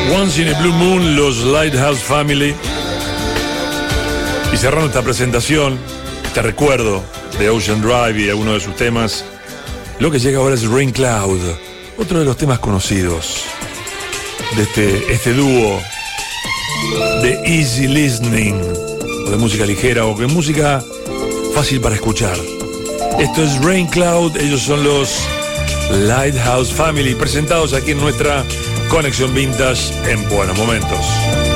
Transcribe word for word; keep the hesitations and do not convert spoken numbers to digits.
Once in a Blue Moon, los Lighthouse Family. Y cerrando esta presentación, este recuerdo de Ocean Drive y alguno de sus temas, lo que llega ahora es Rain Cloud, otro de los temas conocidos de este, este dúo de easy listening, o de música ligera, o de música fácil para escuchar. Esto es Rain Cloud, ellos son los Lighthouse Family, presentados aquí en nuestra Conexión Vintage en Buenos Momentos.